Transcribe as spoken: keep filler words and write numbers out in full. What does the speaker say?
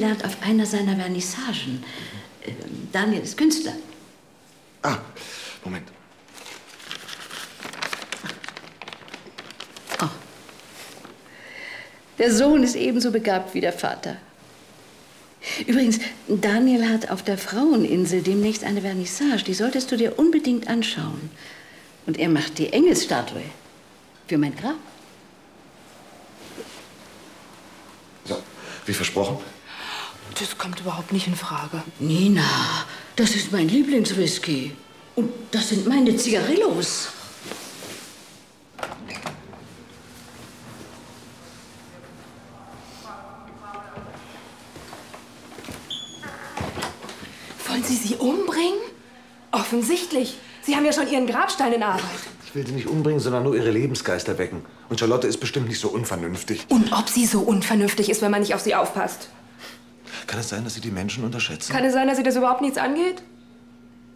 kennengelernt auf einer seiner Vernissagen. Äh, Daniel ist Künstler. Ah, Moment. Oh. Der Sohn ist ebenso begabt wie der Vater. Übrigens, Daniel hat auf der Fraueninsel demnächst eine Vernissage. Die solltest du dir unbedingt anschauen. Und er macht die Engelsstatue für mein Grab. So, wie versprochen? Das kommt überhaupt nicht in Frage. Nina, das ist mein Lieblingswhisky. Und das sind meine Zigarillos. Wollen Sie sie umbringen? Offensichtlich. Sie haben ja schon Ihren Grabstein in Arbeit. Ich will sie nicht umbringen, sondern nur ihre Lebensgeister wecken. Und Charlotte ist bestimmt nicht so unvernünftig. Und ob sie so unvernünftig ist, wenn man nicht auf sie aufpasst? Kann es sein, dass Sie die Menschen unterschätzen? Kann es sein, dass Sie das überhaupt nichts angeht?